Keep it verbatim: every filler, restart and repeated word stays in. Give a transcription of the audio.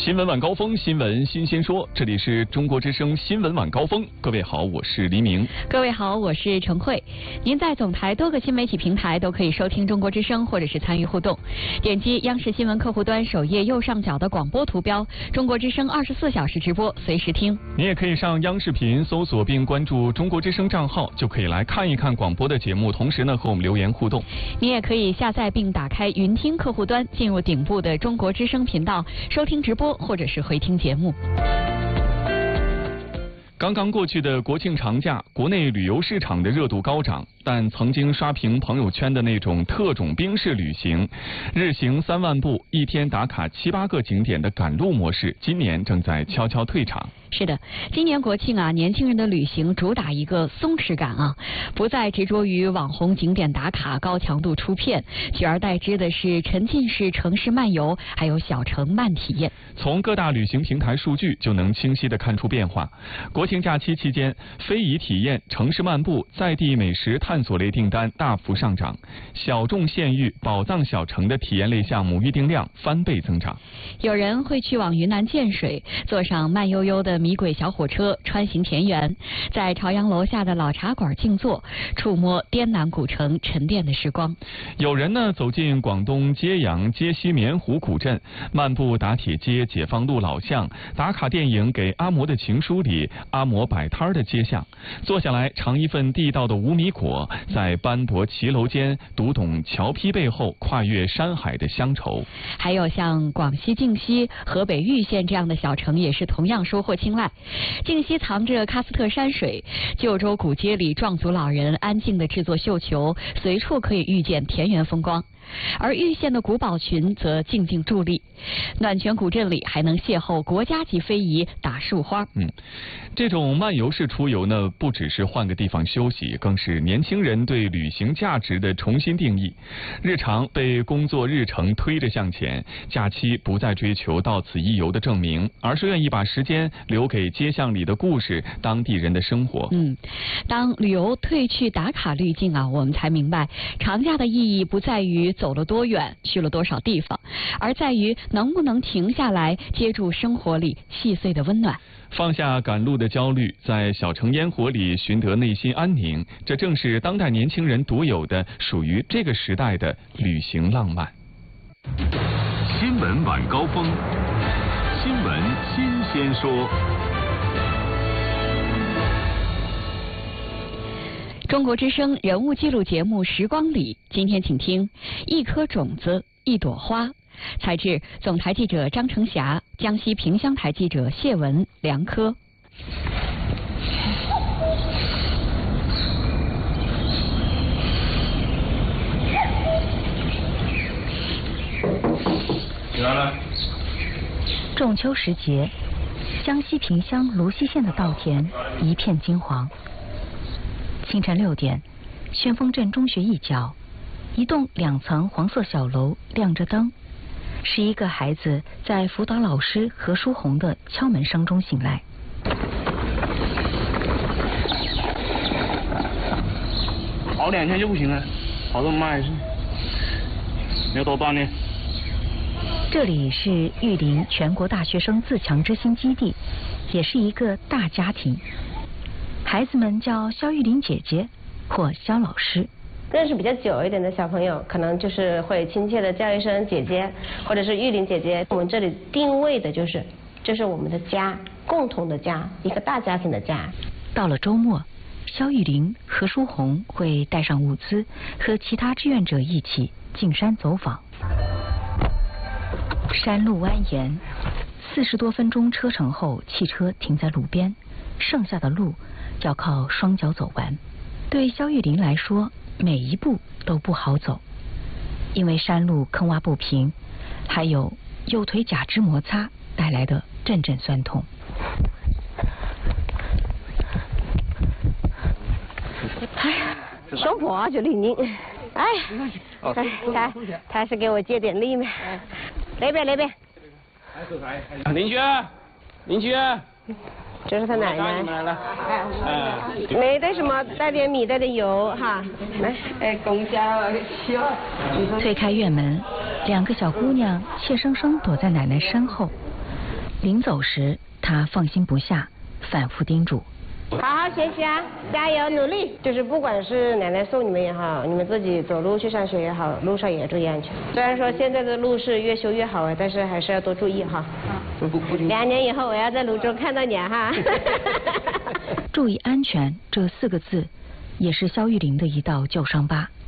新闻晚高峰，新闻新鲜说，这里是中国之声新闻晚高峰。各位好，我是黎明。 各位好，我是陈慧。您在总台多个新媒体平台都可以收听中国之声，或者是参与互动。点击央视新闻客户端首页右上角的广播图标，中国之声二十四小时直播，随时听。 你也可以上央视频搜索并关注中国之声账号，就可以来看一看广播的节目，同时呢和我们留言互动。 你也可以下载并打开云听客户端，进入顶部的中国之声频道，收听直播或者是回听节目。 刚刚过去的国庆长假，国内旅游市场的热度高涨，但曾经刷屏朋友圈的那种特种兵式旅行，日行三万步，一天打卡七八个景点的赶路模式，今年正在悄悄退场。 是的，今年国庆啊，年轻人的旅行主打一个松弛感啊，不再执着于网红景点打卡、高强度出片，取而代之的是沉浸式城市漫游，还有小城慢体验。 从各大旅行平台数据就能清晰地看出变化。国庆假期期间，非遗体验、城市漫步、在地美食探索类订单大幅上涨，小众县域、宝藏小城的体验类项目预订量翻倍增长。 有人会去往云南建水，坐上慢悠悠的迷轨小火车穿行田园，在朝阳楼下的老茶馆静坐，触摸滇南古城沉淀的时光。 有人呢走进广东揭阳揭西棉湖古镇，漫步打铁街、解放路老巷，打卡电影《给阿嬷的情书》里阿嬷摆摊的街巷，坐下来尝一份地道的无米果，在斑驳骑楼间读懂桥坯背后跨越山海的乡愁。 还有像广西靖西、河北玉县这样的小城，也是同样收获青睐。靖西藏着喀斯特山水，旧州古街里壮族老人安静地制作绣球，随处可以遇见田园风光。而玉县的古堡群则静静伫立，暖泉古镇里还能邂逅国家级非遗打树花。 嗯，这种漫游式出游呢，不只是换个地方休息，更是年轻人对旅行价值的重新定义。日常被工作日程推着向前，假期不再追求到此一游的证明，而是愿意把时间留给街巷里的故事、当地人的生活。 嗯，当旅游褪去打卡滤镜啊，我们才明白长假的意义不在于走了多远，去了多少地方，而在于能不能停下来，接住生活里细碎的温暖。 放下赶路的焦虑，在小城烟火里寻得内心安宁，这正是当代年轻人独有的、属于这个时代的旅行浪漫。 新闻晚高峰，新闻新鲜说。 中国之声人物记录节目《时光里》，今天请听一颗种子，一朵花。采制总台记者张成霞，江西萍乡台记者谢文、梁科。 来了。 仲秋时节，江西萍乡芦溪县的稻田一片金黄。清晨六点，宣丰镇中学一角，一栋两层黄色小楼亮着灯，是一个孩子在辅导老师何书红的敲门声中醒来。 跑两天就不行了，跑这么慢是要多锻炼。 这里是玉林全国大学生自强之星基地，也是一个大家庭。孩子们叫肖玉林姐姐或肖老师。 认识比较久一点的小朋友，可能就是会亲切的叫一声姐姐，或者是玉林姐姐。我们这里定位的就是，这是我们的家，共同的家，一个大家庭的家。 到了周末，肖玉林、何书红会带上物资，和其他志愿者一起进山走访。山路蜿蜒，四十多分钟车程后，汽车停在路边，剩下的路要靠双脚走完。对肖玉林来说，每一步都不好走，因为山路坑洼不平，还有右腿假肢摩擦带来的阵阵酸痛。 哎呀，胸脯啊就灵灵，哎，哎，他他是给我借点力嘛，那边那边。 邻居，邻居。 这是他奶奶。 你们来了。 哎，没带什么，带点米，带点油哈。来，哎，公家需要。 推开院门，两个小姑娘怯生生躲在奶奶身后。 临走时，他放心不下，反复叮嘱。 好好学习啊，加油努力！就是不管是奶奶送你们也好，你们自己走路去上学也好，路上也要注意安全。虽然说现在的路是越修越好啊，但是还是要多注意哈。嗯，两年以后我要在泸州看到你哈。 注意安全这四个字，也是肖玉玲的一道旧伤疤。